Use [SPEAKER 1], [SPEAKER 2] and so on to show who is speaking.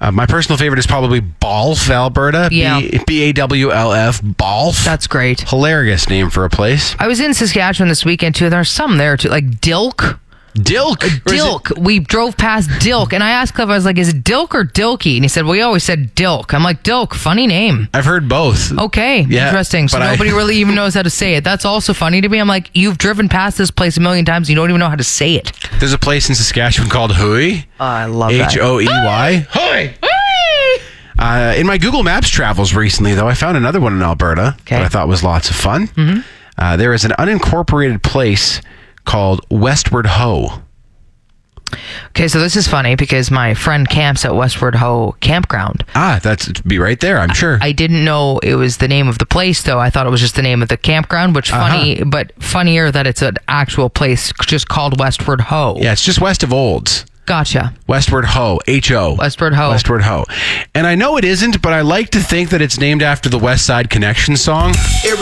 [SPEAKER 1] My personal favorite is probably Balf, Alberta.
[SPEAKER 2] Yeah.
[SPEAKER 1] BAWLF, Balf.
[SPEAKER 2] That's great.
[SPEAKER 1] Hilarious name for a place.
[SPEAKER 2] I was in Saskatchewan this weekend too. There's some there too, like Dilk.
[SPEAKER 1] Dilk.
[SPEAKER 2] Dilk. We drove past Dilk, and I asked Cliff, I was like, is it Dilk or Dilky? And he said, well, we always said Dilk. I'm like, Dilk, funny name.
[SPEAKER 1] I've heard both.
[SPEAKER 2] Okay,
[SPEAKER 1] Yeah,
[SPEAKER 2] interesting. So
[SPEAKER 1] but
[SPEAKER 2] nobody really even knows how to say it. That's also funny to me. I'm like, you've driven past this place a million times, and you don't even know how to say it.
[SPEAKER 1] There's a place in Saskatchewan called Hoey.
[SPEAKER 2] I love that.
[SPEAKER 1] Hoey. Hoey. In my Google Maps travels recently, though, I found another one in Alberta that I thought was lots of fun. Mm-hmm. There is an unincorporated place called Westward Ho.
[SPEAKER 2] Okay, so this is funny because my friend camps at Westward Ho Campground.
[SPEAKER 1] That's be right there, I'm sure.
[SPEAKER 2] I didn't know it was the name of the place, though. I thought it was just the name of the campground, which funny, but funnier that it's an actual place just called Westward Ho.
[SPEAKER 1] Yeah, it's just west of Olds.
[SPEAKER 2] Gotcha.
[SPEAKER 1] Westward Ho, H-O.
[SPEAKER 2] Westward Ho.
[SPEAKER 1] Westward Ho. And I know it isn't, but I like to think that it's named after the West Side Connection song.